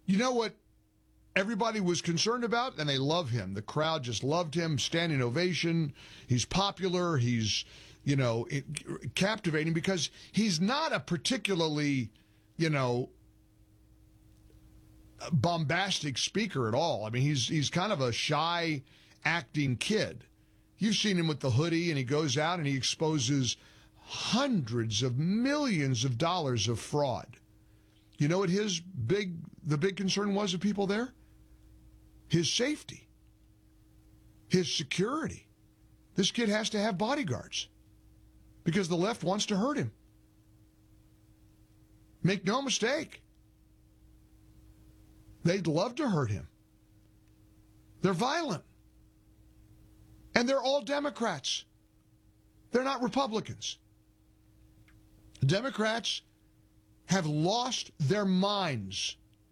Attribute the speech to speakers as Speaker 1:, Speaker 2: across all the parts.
Speaker 1: You know what everybody was concerned about? And they love him. The crowd just loved him. Standing ovation. He's popular. He's, captivating because he's not a particularly, bombastic speaker at all. I mean, he's kind of a shy acting kid. You've seen him with the hoodie, and he goes out and he exposes hundreds of millions of dollars of fraud. You know what the big concern was of people there? His safety, his security. This kid has to have bodyguards because the left wants to hurt him. Make no mistake. They'd love to hurt him. They're violent. And they're all Democrats. They're not Republicans. Democrats have lost their minds.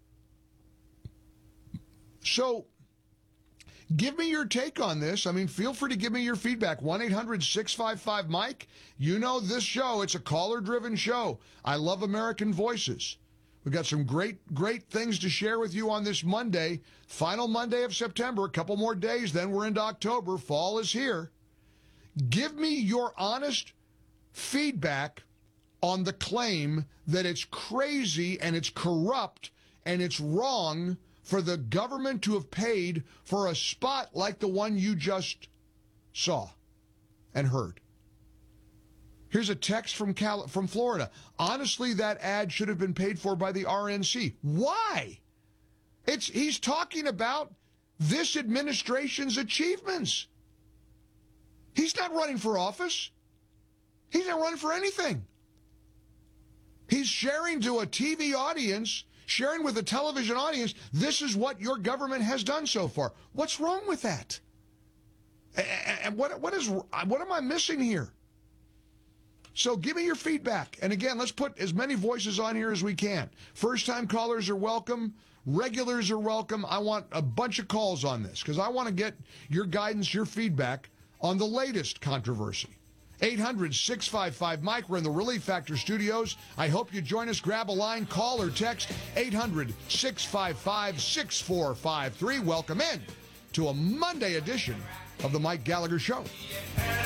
Speaker 1: So, give me your take on this. I mean, feel free to give me your feedback. 1-800-655-MIKE. You know this show. It's a caller-driven show. I love American voices. We've got some great things to share with you on this Monday. Final Monday of September. A couple more days, then we're into October. Fall is here. Give me your honest feedback on the claim that it's crazy and it's corrupt and it's wrong for the government to have paid for a spot like the one you just saw and heard. Here's a text from Florida. Honestly, that ad should have been paid for by the RNC. Why? He's talking about this administration's achievements. He's not running for office. He's not running for anything. He's sharing to a TV audience, sharing with a television audience, this is what your government has done so far. What's wrong with that? And what am I missing here? So give me your feedback. And again, let's put as many voices on here as we can. First-time callers are welcome. Regulars are welcome. I want a bunch of calls on this because I want to get your guidance, your feedback on the latest controversy. 800-655-MIKE. We're in the Relief Factor studios. I hope you join us. Grab a line, call or text 800-655-6453. Welcome in to a Monday edition of the Mike Gallagher Show.